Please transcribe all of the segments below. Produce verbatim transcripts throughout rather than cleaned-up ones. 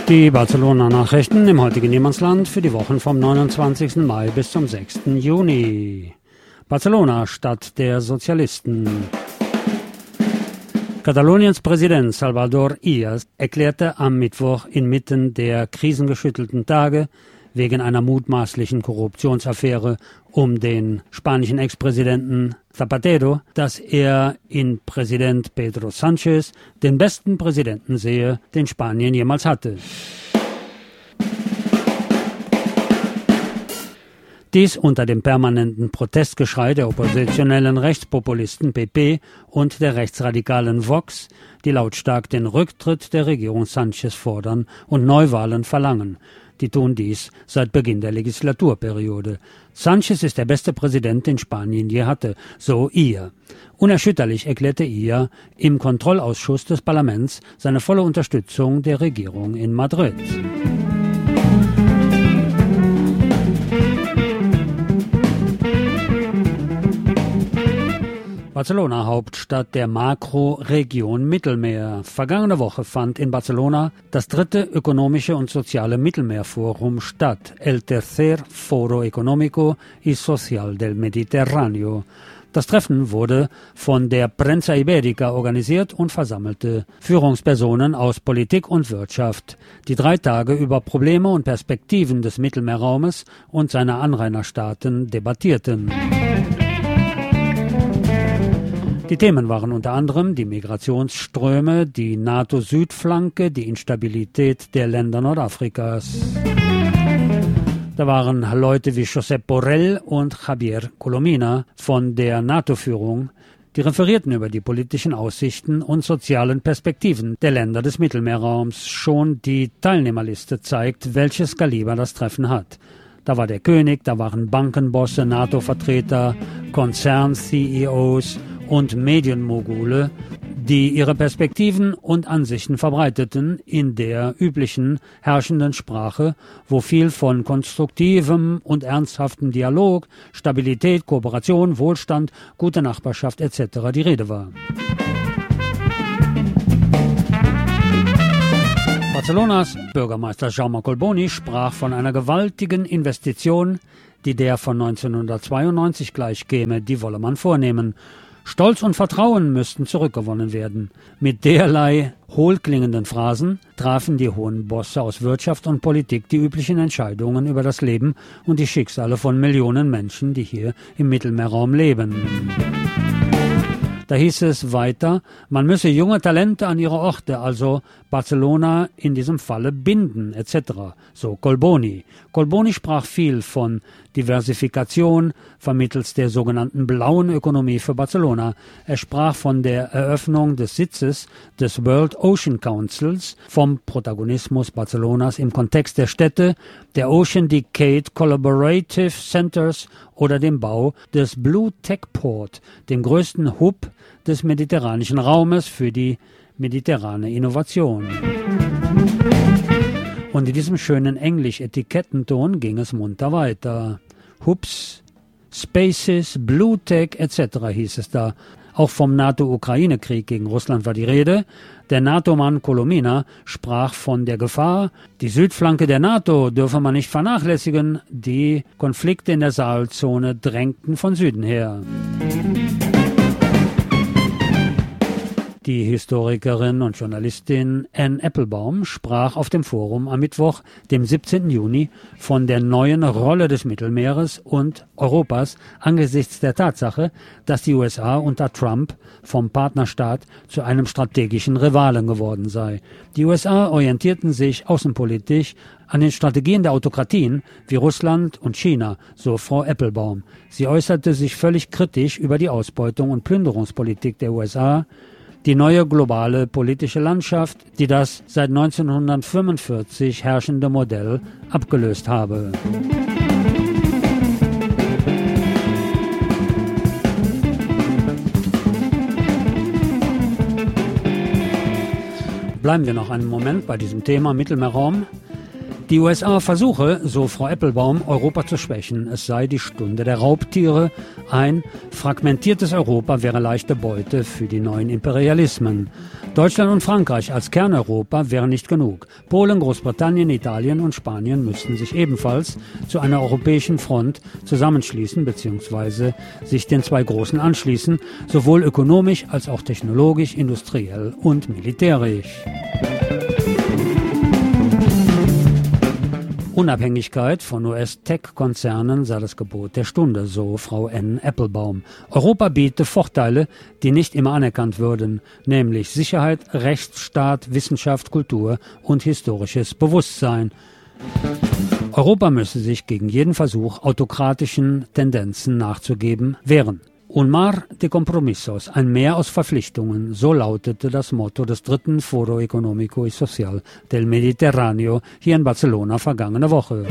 Die Barcelona-Nachrichten im heutigen Niemandsland für die Wochen vom neunundzwanzigsten Mai bis zum sechsten Juni. Barcelona, Stadt der Sozialisten. Kataloniens Präsident Salvador Illa erklärte am Mittwoch inmitten der krisengeschüttelten Tage wegen einer mutmaßlichen Korruptionsaffäre um den spanischen Ex-Präsidenten Zapatero, dass er in Präsident Pedro Sánchez den besten Präsidenten sehe, den Spanien jemals hatte. Dies unter dem permanenten Protestgeschrei der oppositionellen Rechtspopulisten P P und der rechtsradikalen Vox, die lautstark den Rücktritt der Regierung Sánchez fordern und Neuwahlen verlangen. Die tun dies seit Beginn der Legislaturperiode. Sánchez ist der beste Präsident, den Spanien je hatte, so Illa. Unerschütterlich erklärte Illa im Kontrollausschuss des Parlaments seine volle Unterstützung der Regierung in Madrid. Barcelona, Hauptstadt der Makroregion Mittelmeer. Vergangene Woche fand in Barcelona das dritte ökonomische und soziale Mittelmeerforum statt, El Tercer Foro Económico y Social del Mediterráneo. Das Treffen wurde von der Prensa Ibérica organisiert und versammelte Führungspersonen aus Politik und Wirtschaft, die drei Tage über Probleme und Perspektiven des Mittelmeerraumes und seiner Anrainerstaaten debattierten. Die Themen waren unter anderem die Migrationsströme, die NATO-Südflanke, die Instabilität der Länder Nordafrikas. Da waren Leute wie Josep Borrell und Javier Colomina von der NATO-Führung, die referierten über die politischen Aussichten und sozialen Perspektiven der Länder des Mittelmeerraums. Schon die Teilnehmerliste zeigt, welches Kaliber das Treffen hat. Da war der König, da waren Bankenbosse, NATO-Vertreter, Konzern-C E Os und Medienmogule, die ihre Perspektiven und Ansichten verbreiteten in der üblichen herrschenden Sprache, wo viel von konstruktivem und ernsthaftem Dialog, Stabilität, Kooperation, Wohlstand, gute Nachbarschaft et cetera die Rede war. Barcelonas Bürgermeister Jaume Collboni sprach von einer gewaltigen Investition, die der von neunzehnhundertzweiundneunzig gleichkäme, die wolle man vornehmen. Stolz und Vertrauen müssten zurückgewonnen werden. Mit derlei hohlklingenden Phrasen trafen die hohen Bosse aus Wirtschaft und Politik die üblichen Entscheidungen über das Leben und die Schicksale von Millionen Menschen, die hier im Mittelmeerraum leben. Da hieß es weiter, man müsse junge Talente an ihre Orte, also Barcelona in diesem Falle, binden, et cetera. So Collboni. Collboni sprach viel von Diversifikation vermittels der sogenannten blauen Ökonomie für Barcelona. Er sprach von der Eröffnung des Sitzes des World Ocean Councils, vom Protagonismus Barcelonas im Kontext der Städte, der Ocean Decade Collaborative Centers oder dem Bau des Blue Tech Port, dem größten Hub des mediterranischen Raumes für die mediterrane Innovation. Und in diesem schönen Englisch-Etikettenton ging es munter weiter. Hubs, Spaces, Blue Tech et cetera hieß es da. Auch vom NATO-Ukraine-Krieg gegen Russland war die Rede. Der NATO-Mann Colomina sprach von der Gefahr, die Südflanke der NATO dürfe man nicht vernachlässigen. Die Konflikte in der Sahelzone drängten von Süden her. Die Historikerin und Journalistin Anne Applebaum sprach auf dem Forum am Mittwoch, dem siebzehnten Juni, von der neuen Rolle des Mittelmeeres und Europas angesichts der Tatsache, dass die U S A unter Trump vom Partnerstaat zu einem strategischen Rivalen geworden sei. Die U S A orientierten sich außenpolitisch an den Strategien der Autokratien wie Russland und China, so Frau Applebaum. Sie äußerte sich völlig kritisch über die Ausbeutung und Plünderungspolitik der U S A, die neue globale politische Landschaft, die das seit neunzehnhundertfünfundvierzig herrschende Modell abgelöst habe. Bleiben wir noch einen Moment bei diesem Thema Mittelmeerraum. Die U S A versuche, so Frau Appelbaum, Europa zu schwächen. Es sei die Stunde der Raubtiere. Ein fragmentiertes Europa wäre leichte Beute für die neuen Imperialismen. Deutschland und Frankreich als Kerneuropa wären nicht genug. Polen, Großbritannien, Italien und Spanien müssten sich ebenfalls zu einer europäischen Front zusammenschließen bzw. sich den zwei Großen anschließen, sowohl ökonomisch als auch technologisch, industriell und militärisch. Unabhängigkeit von U S-Tech-Konzernen sei das Gebot der Stunde, so Frau N. Appelbaum. Europa biete Vorteile, die nicht immer anerkannt würden, nämlich Sicherheit, Rechtsstaat, Wissenschaft, Kultur und historisches Bewusstsein. Europa müsse sich gegen jeden Versuch, autokratischen Tendenzen nachzugeben, wehren. Un mar de compromisos, ein Meer aus Verpflichtungen, so lautete das Motto des dritten Foro Económico y Social del Mediterráneo hier in Barcelona vergangene Woche.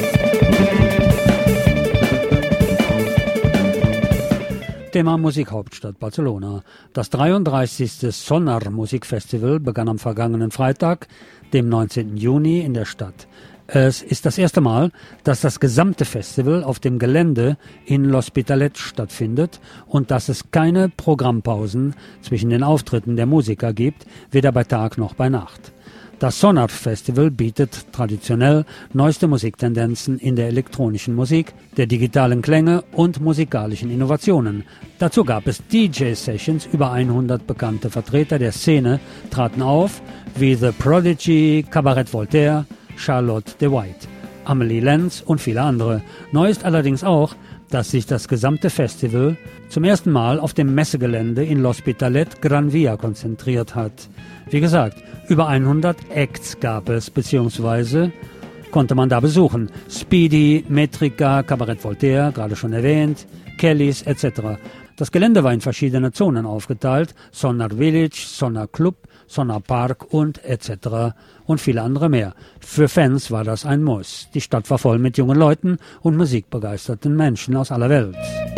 Thema Musikhauptstadt Barcelona. Das dreiunddreißigste Sonar Musikfestival begann am vergangenen Freitag, dem neunzehnten Juni, in der Stadt. Es ist das erste Mal, dass das gesamte Festival auf dem Gelände in L'Hospitalet stattfindet und dass es keine Programmpausen zwischen den Auftritten der Musiker gibt, weder bei Tag noch bei Nacht. Das Sonar Festival bietet traditionell neueste Musiktendenzen in der elektronischen Musik, der digitalen Klänge und musikalischen Innovationen. Dazu gab es D J-Sessions, über hundert bekannte Vertreter der Szene traten auf, wie The Prodigy, Cabaret Voltaire, Charlotte de White, Amelie Lenz und viele andere. Neu ist allerdings auch, dass sich das gesamte Festival zum ersten Mal auf dem Messegelände in L'Hospitalet Gran Via konzentriert hat. Wie gesagt, über hundert Acts gab es, beziehungsweise konnte man da besuchen. Speedy, Metrica, Cabaret Voltaire, gerade schon erwähnt, Kellys et cetera. Das Gelände war in verschiedene Zonen aufgeteilt, Sonar Village, Sonar Club, Sonar Park und et cetera und viele andere mehr. Für Fans war das ein Muss. Die Stadt war voll mit jungen Leuten und musikbegeisterten Menschen aus aller Welt.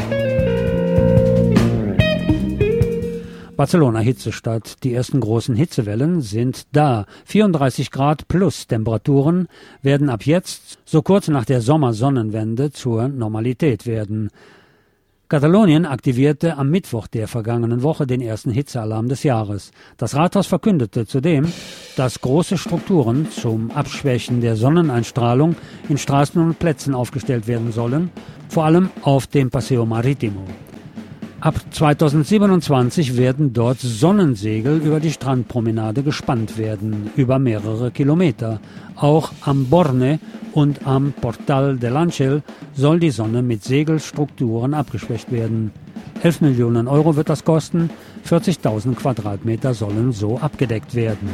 Barcelona Hitzestadt. Die ersten großen Hitzewellen sind da. vierunddreißig Grad plus Temperaturen werden ab jetzt, so kurz nach der Sommersonnenwende, zur Normalität werden. Katalonien aktivierte am Mittwoch der vergangenen Woche den ersten Hitzealarm des Jahres. Das Rathaus verkündete zudem, dass große Strukturen zum Abschwächen der Sonneneinstrahlung in Straßen und Plätzen aufgestellt werden sollen, vor allem auf dem Paseo Marítimo. Ab zweitausendsiebenundzwanzig werden dort Sonnensegel über die Strandpromenade gespannt werden, über mehrere Kilometer. Auch am Borne und am Portal del Ángel soll die Sonne mit Segelstrukturen abgeschwächt werden. elf Millionen Euro wird das kosten, vierzigtausend Quadratmeter sollen so abgedeckt werden.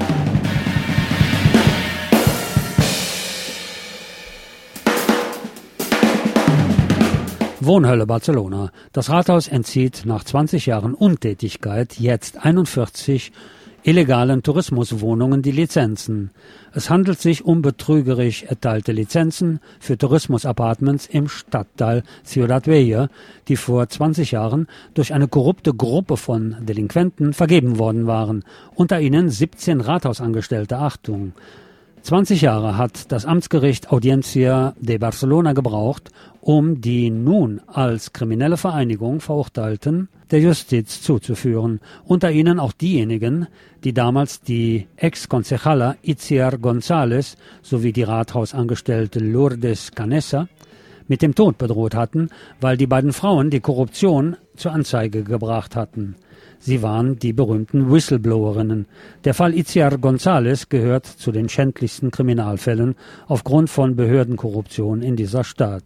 Wohnhölle Barcelona. Das Rathaus entzieht nach zwanzig Jahren Untätigkeit jetzt einundvierzig illegalen Tourismuswohnungen die Lizenzen. Es handelt sich um betrügerisch erteilte Lizenzen für Tourismusapartments im Stadtteil Ciudad Vella, die vor zwanzig Jahren durch eine korrupte Gruppe von Delinquenten vergeben worden waren, unter ihnen siebzehn Rathausangestellte. Achtung! zwanzig Jahre hat das Amtsgericht Audiencia de Barcelona gebraucht, um die nun als kriminelle Vereinigung Verurteilten der Justiz zuzuführen. Unter ihnen auch diejenigen, die damals die Ex-Concejala Itziar González sowie die Rathausangestellte Lourdes Canessa mit dem Tod bedroht hatten, weil die beiden Frauen die Korruption zur Anzeige gebracht hatten. Sie waren die berühmten Whistleblowerinnen. Der Fall Itziar González gehört zu den schändlichsten Kriminalfällen aufgrund von Behördenkorruption in dieser Stadt.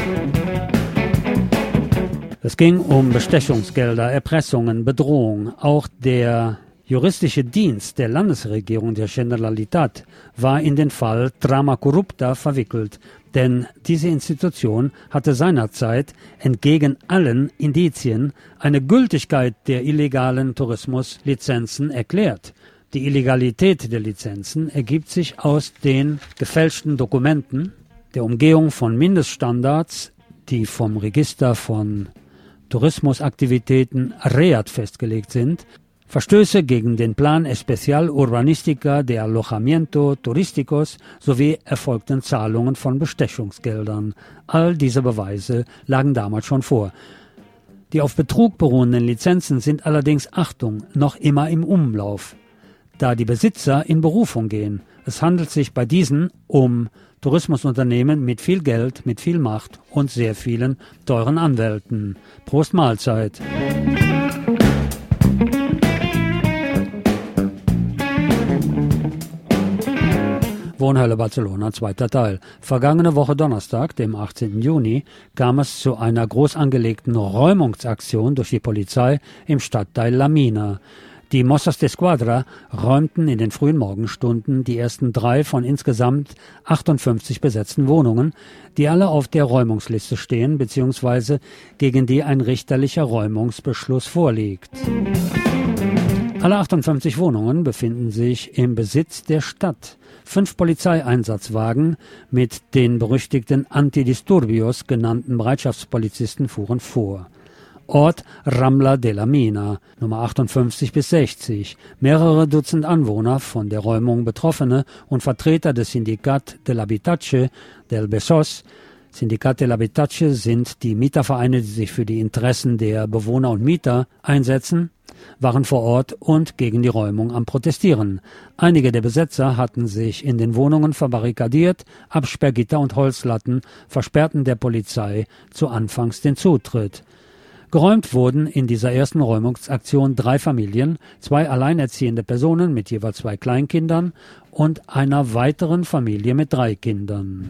Es ging um Bestechungsgelder, Erpressungen, Bedrohung. Auch der juristische Dienst der Landesregierung der Generalitat war in den Fall Trama Corrupta verwickelt, denn diese Institution hatte seinerzeit entgegen allen Indizien eine Gültigkeit der illegalen Tourismuslizenzen erklärt. Die Illegalität der Lizenzen ergibt sich aus den gefälschten Dokumenten, der Umgehung von Mindeststandards, die vom Register von Tourismusaktivitäten R E A T festgelegt sind, Verstöße gegen den Plan Especial Urbanística de Alojamiento Turísticos sowie erfolgten Zahlungen von Bestechungsgeldern. All diese Beweise lagen damals schon vor. Die auf Betrug beruhenden Lizenzen sind allerdings, Achtung, noch immer im Umlauf, da die Besitzer in Berufung gehen. Es handelt sich bei diesen um Tourismusunternehmen mit viel Geld, mit viel Macht und sehr vielen teuren Anwälten. Prost Mahlzeit! Wohnhölle Barcelona, zweiter Teil. Vergangene Woche Donnerstag, dem achtzehnten Juni, kam es zu einer groß angelegten Räumungsaktion durch die Polizei im Stadtteil La Mina. Die Mossos d'Esquadra räumten in den frühen Morgenstunden die ersten drei von insgesamt achtundfünfzig besetzten Wohnungen, die alle auf der Räumungsliste stehen bzw. gegen die ein richterlicher Räumungsbeschluss vorliegt. Alle achtundfünfzig Wohnungen befinden sich im Besitz der Stadt. Fünf Polizeieinsatzwagen mit den berüchtigten Antidisturbios genannten Bereitschaftspolizisten fuhren vor. Ort Rambla de la Mina, Nummer achtundfünfzig bis sechzig. Mehrere Dutzend Anwohner, von der Räumung Betroffene und Vertreter des Sindicat del Habitache del Besós. Sindicat del Habitache sind die Mietervereine, die sich für die Interessen der Bewohner und Mieter einsetzen, waren vor Ort und gegen die Räumung am Protestieren. Einige der Besetzer hatten sich in den Wohnungen verbarrikadiert, Absperrgitter und Holzlatten versperrten der Polizei zu Anfangs den Zutritt. Geräumt wurden in dieser ersten Räumungsaktion drei Familien, zwei alleinerziehende Personen mit jeweils zwei Kleinkindern und einer weiteren Familie mit drei Kindern.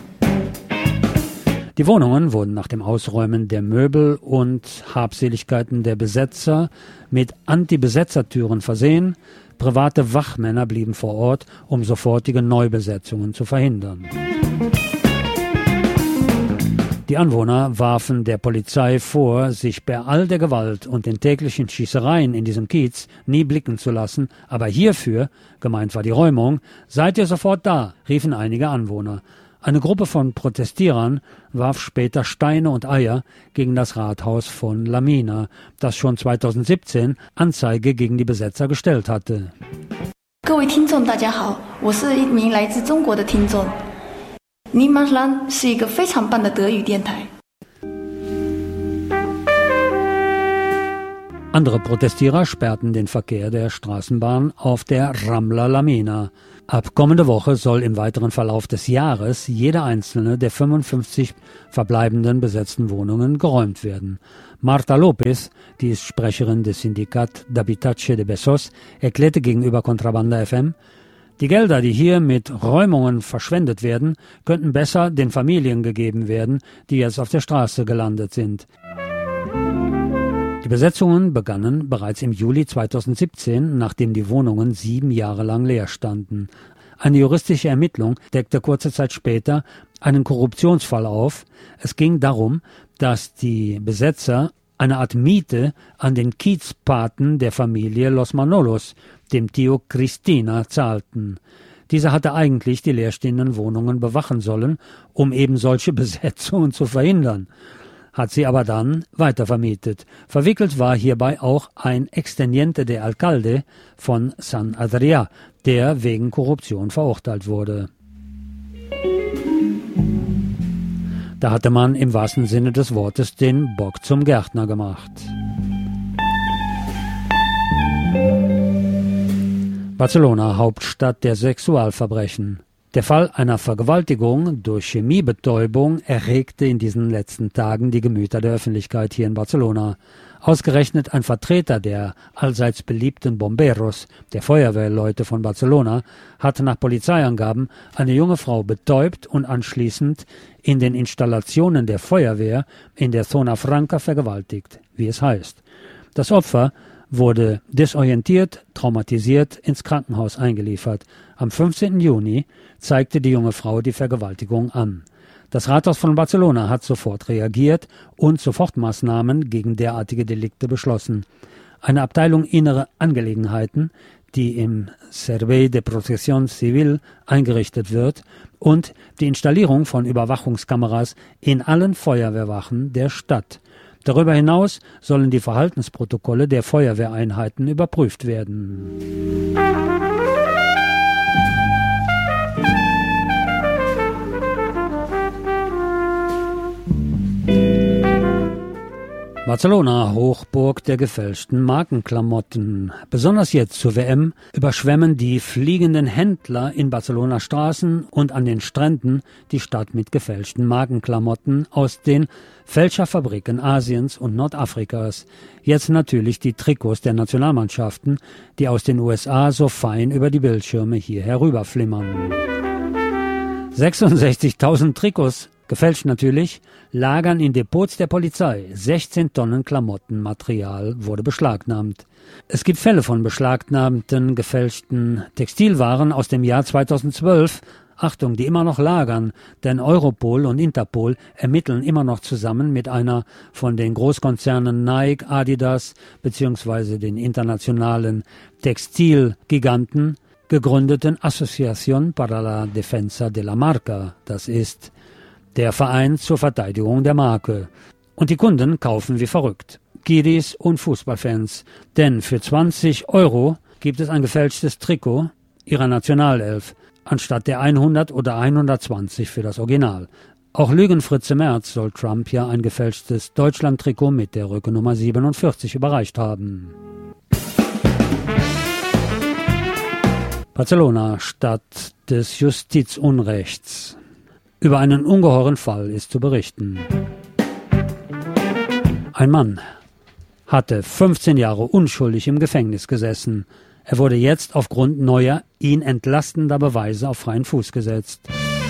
Die Wohnungen wurden nach dem Ausräumen der Möbel und Habseligkeiten der Besetzer mit Anti-Besetzertüren versehen. Private Wachmänner blieben vor Ort, um sofortige Neubesetzungen zu verhindern. Die Anwohner warfen der Polizei vor, sich bei all der Gewalt und den täglichen Schießereien in diesem Kiez nie blicken zu lassen, aber hierfür, gemeint war die Räumung, seid ihr sofort da, riefen einige Anwohner. Eine Gruppe von Protestierern warf später Steine und Eier gegen das Rathaus von La Mina, das schon zweitausendsiebzehn Anzeige gegen die Besetzer gestellt hatte. 各位听众大家好，我是一名来自中国的听众。Niemandsland是一个非常棒的德语电台。 Andere Protestierer sperrten den Verkehr der Straßenbahn auf der Rambla La Mina. Ab kommende Woche soll im weiteren Verlauf des Jahres jede einzelne der fünfundfünfzig verbleibenden besetzten Wohnungen geräumt werden. Marta López, die ist Sprecherin des Sindicat d'Habitache de Besós, erklärte gegenüber Contrabanda F M, die Gelder, die hier mit Räumungen verschwendet werden, könnten besser den Familien gegeben werden, die jetzt auf der Straße gelandet sind. Die Besetzungen begannen bereits im Juli zweitausendsiebzehn, nachdem die Wohnungen sieben Jahre lang leer standen. Eine juristische Ermittlung deckte kurze Zeit später einen Korruptionsfall auf. Es ging darum, dass die Besetzer eine Art Miete an den Kiezpaten der Familie Los Manolos, dem Tio Cristina, zahlten. Dieser hatte eigentlich die leerstehenden Wohnungen bewachen sollen, um eben solche Besetzungen zu verhindern, hat sie aber dann weitervermietet. Verwickelt war hierbei auch ein Exteniente de Alcalde von San Adrià, der wegen Korruption verurteilt wurde. Da hatte man im wahrsten Sinne des Wortes den Bock zum Gärtner gemacht. Barcelona, Hauptstadt der Sexualverbrechen. Der Fall einer Vergewaltigung durch Chemiebetäubung erregte in diesen letzten Tagen die Gemüter der Öffentlichkeit hier in Barcelona. Ausgerechnet ein Vertreter der allseits beliebten Bomberos, der Feuerwehrleute von Barcelona, hatte nach Polizeiangaben eine junge Frau betäubt und anschließend in den Installationen der Feuerwehr in der Zona Franca vergewaltigt, wie es heißt. Das Opfer wurde desorientiert, traumatisiert ins Krankenhaus eingeliefert. Am fünfzehnten Juni zeigte die junge Frau die Vergewaltigung an. Das Rathaus von Barcelona hat sofort reagiert und Sofortmaßnahmen gegen derartige Delikte beschlossen. Eine Abteilung Innere Angelegenheiten, die im Servei de Protección Civil eingerichtet wird, und die Installierung von Überwachungskameras in allen Feuerwehrwachen der Stadt. Darüber hinaus sollen die Verhaltensprotokolle der Feuerwehreinheiten überprüft werden. Barcelona, Hochburg der gefälschten Markenklamotten. Besonders jetzt zur W M überschwemmen die fliegenden Händler in Barcelona Straßen und an den Stränden die Stadt mit gefälschten Markenklamotten aus den Fälscherfabriken Asiens und Nordafrikas. Jetzt natürlich die Trikots der Nationalmannschaften, die aus den U S A so fein über die Bildschirme hier herüberflimmern. sechsundsechzigtausend Trikots, gefälscht natürlich, lagern in Depots der Polizei. sechzehn Tonnen Klamottenmaterial wurde beschlagnahmt. Es gibt Fälle von beschlagnahmten, gefälschten Textilwaren aus dem Jahr zweitausendzwölf, Achtung, die immer noch lagern, denn Europol und Interpol ermitteln immer noch zusammen mit einer von den Großkonzernen Nike, Adidas bzw. den internationalen Textilgiganten gegründeten Asociación para la Defensa de la Marca, das ist der Verein zur Verteidigung der Marke. Und die Kunden kaufen wie verrückt. Kiddies und Fußballfans. Denn für zwanzig Euro gibt es ein gefälschtes Trikot ihrer Nationalelf, anstatt der hundert oder hundertzwanzig für das Original. Auch Lügenfritze Merz soll Trump ja ein gefälschtes Deutschland-Trikot mit der Rückennummer siebenundvierzig überreicht haben. Barcelona, Stadt des Justizunrechts. Über einen ungeheuren Fall ist zu berichten. Ein Mann hatte fünfzehn Jahre unschuldig im Gefängnis gesessen. Er wurde jetzt aufgrund neuer, ihn entlastender Beweise auf freien Fuß gesetzt.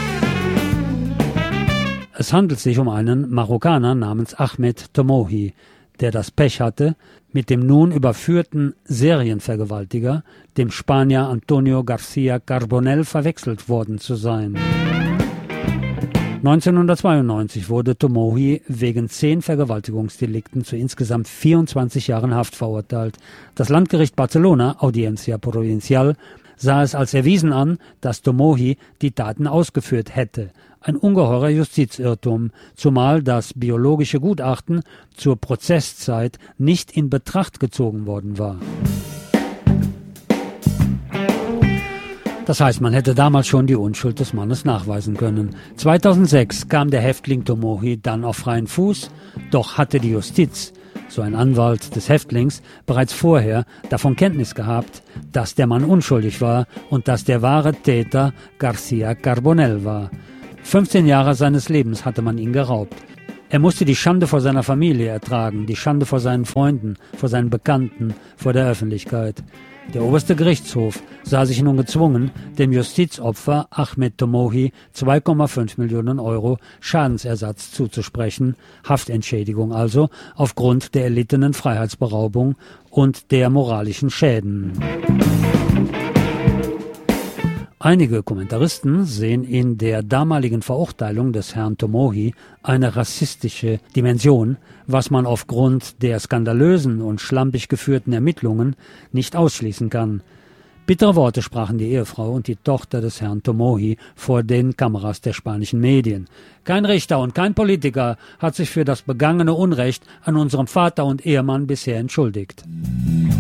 Es handelt sich um einen Marokkaner namens Ahmed Tomohi, der das Pech hatte, mit dem nun überführten Serienvergewaltiger, dem Spanier Antonio García Carbonell, verwechselt worden zu sein. neunzehnhundertzweiundneunzig wurde Tomohi wegen zehn Vergewaltigungsdelikten zu insgesamt vierundzwanzig Jahren Haft verurteilt. Das Landgericht Barcelona, Audiencia Provincial, sah es als erwiesen an, dass Tomohi die Taten ausgeführt hätte. Ein ungeheurer Justizirrtum, zumal das biologische Gutachten zur Prozesszeit nicht in Betracht gezogen worden war. Das heißt, man hätte damals schon die Unschuld des Mannes nachweisen können. zweitausendsechs kam der Häftling Tomohi dann auf freien Fuß, doch hatte die Justiz, so ein Anwalt des Häftlings, bereits vorher davon Kenntnis gehabt, dass der Mann unschuldig war und dass der wahre Täter García Carbonell war. fünfzehn Jahre seines Lebens hatte man ihn geraubt. Er musste die Schande vor seiner Familie ertragen, die Schande vor seinen Freunden, vor seinen Bekannten, vor der Öffentlichkeit. Der oberste Gerichtshof sah sich nun gezwungen, dem Justizopfer Ahmed Tomohi zwei Komma fünf Millionen Euro Schadensersatz zuzusprechen, Haftentschädigung also, aufgrund der erlittenen Freiheitsberaubung und der moralischen Schäden. Einige Kommentaristen sehen in der damaligen Verurteilung des Herrn Tomohi eine rassistische Dimension, was man aufgrund der skandalösen und schlampig geführten Ermittlungen nicht ausschließen kann. Bittere Worte sprachen die Ehefrau und die Tochter des Herrn Tomohi vor den Kameras der spanischen Medien. Kein Richter und kein Politiker hat sich für das begangene Unrecht an unserem Vater und Ehemann bisher entschuldigt.